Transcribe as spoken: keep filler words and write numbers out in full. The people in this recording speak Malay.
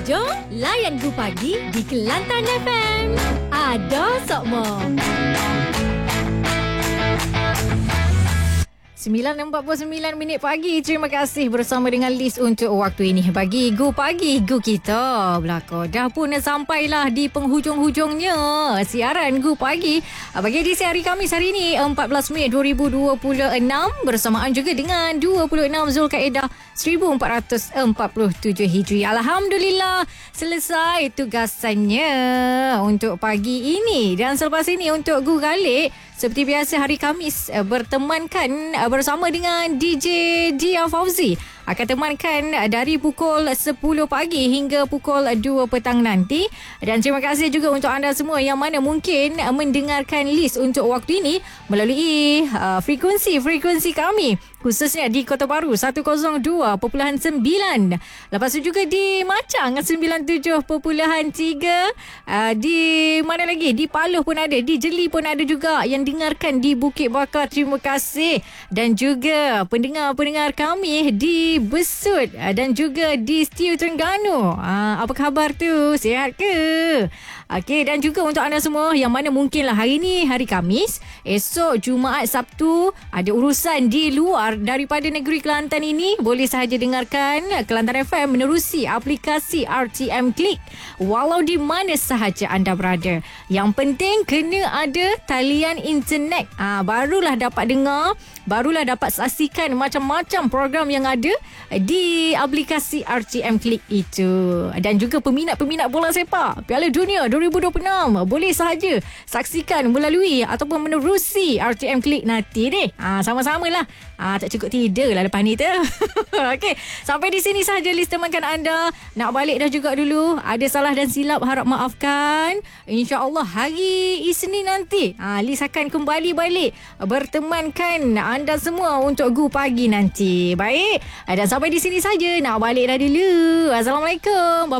Jom layan Gu Pagi di Kelantan F M. Ada Sokmo. sembilan empat puluh sembilan minit pagi. Terima kasih bersama dengan Liz untuk waktu ini. Bagi Gu Pagi, Gu kita belakang. Dah pun sampailah di penghujung-hujungnya siaran Gu Pagi. Bagi edisi hari Khamis hari ini, empat belas Mei dua ribu dua puluh enam. Bersamaan juga dengan dua puluh enam Zulkaidah seribu empat ratus empat puluh tujuh Hijri. Alhamdulillah selesai tugasannya untuk pagi ini. Dan selepas ini untuk Gu Galik, seperti biasa hari Khamis bertemankan bersama dengan D J Dia Fauzi. Akan temankan dari pukul sepuluh pagi hingga pukul dua petang nanti. Dan terima kasih juga untuk anda semua yang mana mungkin mendengarkan Liz untuk waktu ini melalui uh, frekuensi-frekuensi kami, khususnya di Kota Baru seratus dua perpuluhan sembilan. Lepas tu juga di Macang sembilan puluh tujuh perpuluhan tiga. Uh, di mana lagi? Di Paluh pun ada, di Jeli pun ada juga yang dengarkan di Bukit Bakar. Terima kasih. Dan juga pendengar-pendengar kami di Besut dan juga di Setiu Terengganu. Uh, apa khabar tu? Sihat ke? Okey, dan juga untuk anda semua yang mana mungkinlah hari ni hari Khamis, esok Jumaat, Sabtu ada urusan di luar daripada negeri Kelantan ini, boleh sahaja dengarkan Kelantan F M menerusi aplikasi R T M Click walau di mana sahaja anda berada. Yang penting kena ada talian internet. Ah, barulah dapat dengar, barulah dapat saksikan macam-macam program yang ada di aplikasi R T M Click itu. Dan juga peminat-peminat bola sepak Piala Dunia dua ribu dua puluh enam boleh sahaja saksikan melalui ataupun menerusi R T M Click nanti deh. Ha, sama-samalah. Ha, tak cukup tidur lah lepas ni tu. Okey, sampai di sini sahaja Liz temankan anda. Nak balik dah juga dulu. Ada salah dan silap harap maafkan. InsyaAllah hari Isnin nanti ha, Liz akan kembali balik bertemankan anda semua untuk Gu Pagi nanti. Baik, dan sampai di sini saja. Nak balik dah dulu. Assalamualaikum.